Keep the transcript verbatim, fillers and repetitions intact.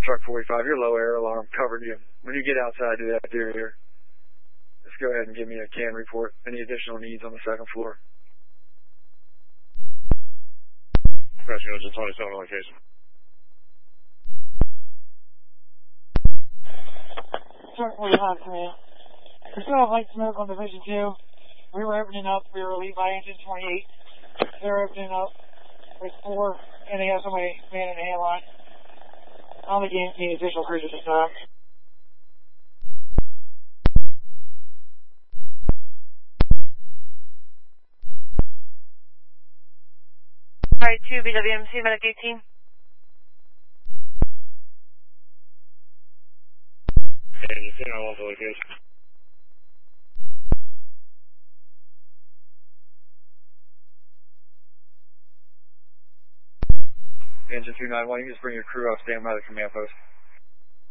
Truck forty-five, your low air alarm covered you. When you get outside to that exterior, just go ahead and give me a can report. Any additional needs on the second floor? Rescue Engine twenty-seven location. Truck forty-five, command. We still have light smoke on Division two. We were opening up. We were relieved by engine twenty-eight. They're opening up with four, and they have somebody manning the handline. I don't think you need additional crews at this time. Alright, two B W M C, medic eighteen. And you see I want the location. Engine two nine one, you can just bring your crew up, stand by the command post.